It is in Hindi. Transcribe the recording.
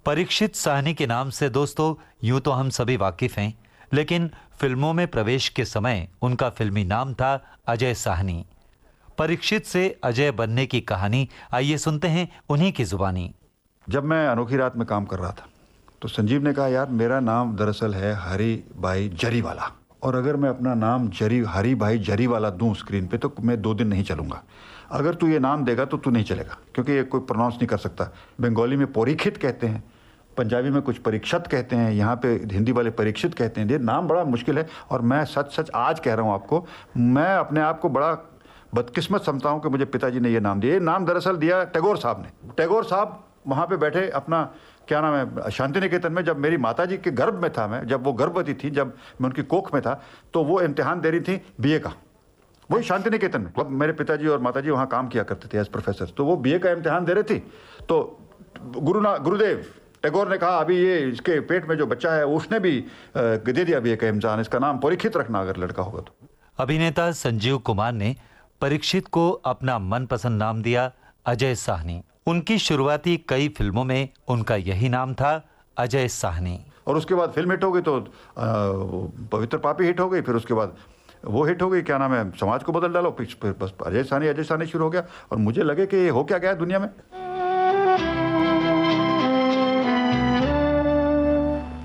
परीक्षित साहनी के नाम से दोस्तों यूं तो हम सभी वाकिफ हैं, लेकिन फिल्मों में प्रवेश के समय उनका फिल्मी नाम था अजय साहनी। परीक्षित से अजय बनने की कहानी आइए सुनते हैं उन्हीं की जुबानी। जब मैं अनोखी रात में काम कर रहा था तो संजीव ने कहा, यार मेरा नाम दरअसल है हरी भाई जरीवाला, और अगर मैं अपना नाम हरी भाई जरीवाला दूं स्क्रीन पे तो मैं 2 दिन नहीं चलूंगा। अगर तू ये नाम देगा तो तू नहीं चलेगा, क्योंकि ये कोई प्रोनाउंस नहीं कर सकता। बंगाली में परीक्षित कहते हैं, पंजाबी में कुछ परीक्षत कहते हैं, यहाँ पे हिंदी वाले परीक्षित कहते हैं। ये नाम बड़ा मुश्किल है। और मैं सच आज कह रहा हूँ आपको, मैं अपने आप को बड़ा बदकिस्मत समझता हूँ कि मुझे पिताजी ने ये नाम दिया। ये नाम दरअसल दिया टैगोर साहब ने। टैगोर साहब वहाँ पे बैठे अपना, क्या नाम है, शांति निकेतन में, जब मेरी माताजी के गर्भ में था मैं, जब वो गर्भवती थी, जब मैं उनकी कोख में था, तो वो इम्तिहान दे रही थी बीए का, वही शांति निकेतन में। अब मेरे पिताजी और माताजी वहाँ काम किया करते थे एज प्रोफेसर, तो वो बीए का इम्तिहान दे रही थी। तो गुरुदेव टैगोर ने कहा, अभी ये इसके पेट में जो बच्चा है उसने भी दे दिया बीए का इम्तिहान, इसका नाम परीक्षित रखना अगर लड़का होगा तो। अभिनेता संजीव कुमार ने परीक्षित को अपना मनपसंद नाम दिया अजय साहनी। उनकी शुरुआती कई फिल्मों में उनका यही नाम था, अजय साहनी। और उसके बाद फिल्म हिट हो गई तो पवित्र पापी हिट हो गई, फिर उसके बाद वो हिट हो गई, क्या नाम है, समाज को बदल डालो, फिर बस अजय साहनी शुरू हो गया। और मुझे लगे कि ये हो क्या गया दुनिया में।